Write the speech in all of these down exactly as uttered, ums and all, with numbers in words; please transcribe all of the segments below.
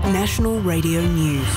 National Radio News.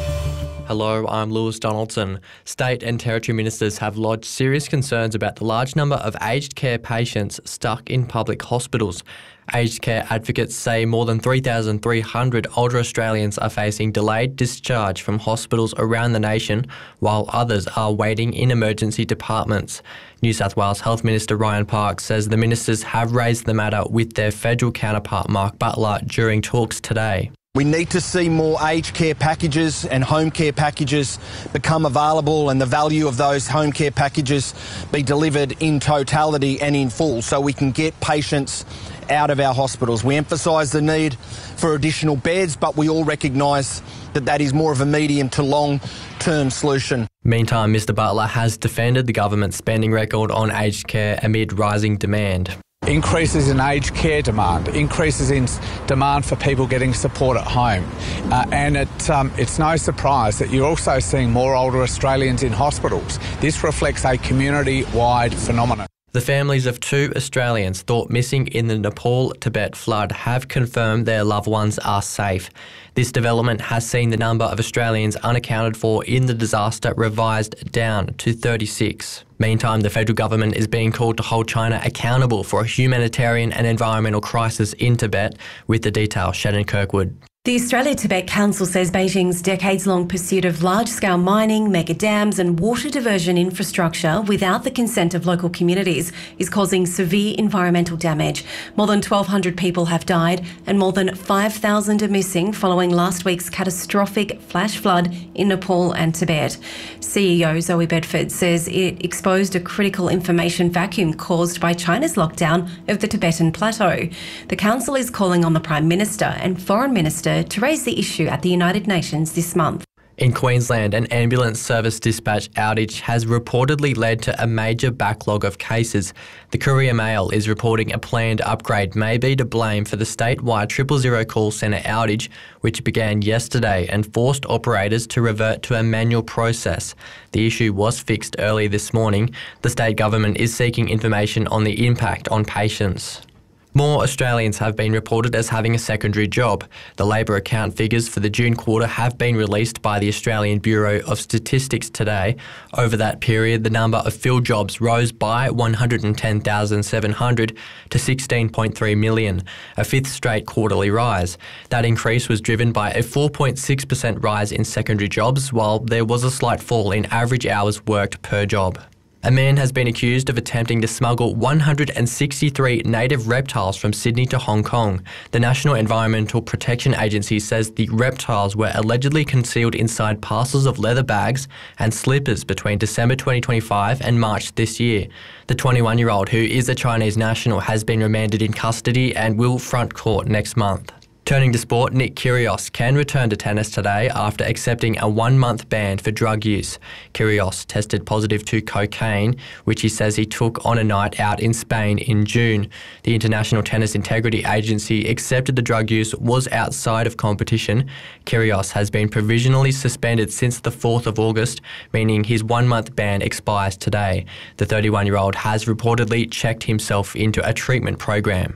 Hello, I'm Lewis Donaldson. State and Territory ministers have lodged serious concerns about the large number of aged care patients stuck in public hospitals. Aged care advocates say more than three thousand three hundred older Australians are facing delayed discharge from hospitals around the nation, while others are waiting in emergency departments. New South Wales Health Minister Ryan Parks says the ministers have raised the matter with their federal counterpart Mark Butler during talks today. We need to see more aged care packages and home care packages become available, and the value of those home care packages be delivered in totality and in full so we can get patients out of our hospitals. We emphasise the need for additional beds, but we all recognise that that is more of a medium to long-term solution. Meantime, Mr Butler has defended the government's spending record on aged care amid rising demand. Increases in aged care demand, increases in demand for people getting support at home. Uh, and it, um, it's no surprise that you're also seeing more older Australians in hospitals. This reflects a community-wide phenomenon. The families of two Australians thought missing in the Nepal-Tibet flood have confirmed their loved ones are safe. This development has seen the number of Australians unaccounted for in the disaster revised down to thirty-six. Meantime, the federal government is being called to hold China accountable for a humanitarian and environmental crisis in Tibet. With the details, Shannon Kirkwood. The Australia-Tibet Council says Beijing's decades-long pursuit of large-scale mining, mega dams and water diversion infrastructure without the consent of local communities is causing severe environmental damage. More than twelve hundred people have died and more than five thousand are missing following last week's catastrophic flash flood in Nepal and Tibet. C E O Zoe Bedford says it exposed a critical information vacuum caused by China's lockdown of the Tibetan Plateau. The Council is calling on the Prime Minister and Foreign Minister to raise the issue at the United Nations this month. In Queensland, an ambulance service dispatch outage has reportedly led to a major backlog of cases. The Courier Mail is reporting a planned upgrade may be to blame for the statewide triple zero call centre outage, which began yesterday and forced operators to revert to a manual process. The issue was fixed early this morning. The state government is seeking information on the impact on patients. More Australians have been reported as having a secondary job. The labour account figures for the June quarter have been released by the Australian Bureau of Statistics today. Over that period, the number of filled jobs rose by one hundred ten thousand seven hundred to sixteen point three million, a fifth straight quarterly rise. That increase was driven by a four point six percent rise in secondary jobs, while there was a slight fall in average hours worked per job. A man has been accused of attempting to smuggle one hundred sixty-three native reptiles from Sydney to Hong Kong. The National Environmental Protection Agency says the reptiles were allegedly concealed inside parcels of leather bags and slippers between December twenty twenty-five and March this year. The twenty-one-year-old, who is a Chinese national, has been remanded in custody and will front court next month. Turning to sport, Nick Kyrgios can return to tennis today after accepting a one-month ban for drug use. Kyrgios tested positive to cocaine, which he says he took on a night out in Spain in June. The International Tennis Integrity Agency accepted the drug use was outside of competition. Kyrgios has been provisionally suspended since the fourth of August, meaning his one-month ban expires today. The thirty-one-year-old has reportedly checked himself into a treatment program.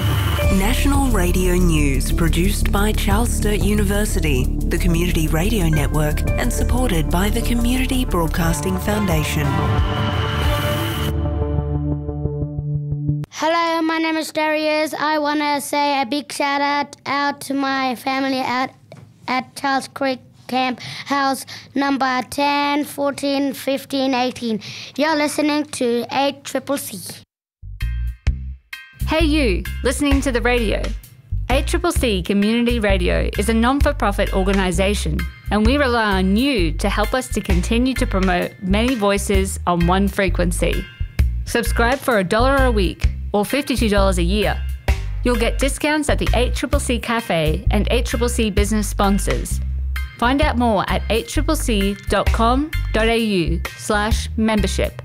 National Radio News, produced by Charles Sturt University, the Community Radio Network, and supported by the Community Broadcasting Foundation. Hello, my name is Darius. I want to say a big shout out, out to my family out at Charles Creek Camp House number ten, fourteen, fifteen, eighteen. You're listening to eight C C C. Hey you, listening to the radio. eight C C C Community Radio is a non-for-profit organisation, and we rely on you to help us to continue to promote many voices on one frequency. Subscribe for a dollar a week or fifty-two dollars a year. You'll get discounts at the eight C C C Cafe and eight C C C business sponsors. Find out more at eight c c c dot com dot a u slash membership.